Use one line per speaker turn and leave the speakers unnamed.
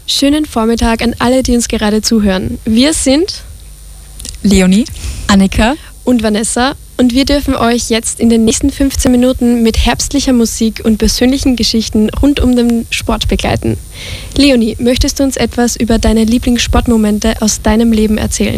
Schönen Vormittag an alle, die uns gerade zuhören. Wir sind
Leonie,
Annika
und Vanessa und wir dürfen euch jetzt in den nächsten 15 Minuten mit herbstlicher Musik und persönlichen Geschichten rund um den Sport begleiten. Leonie, möchtest du uns etwas über deine Lieblingssportmomente aus deinem Leben erzählen?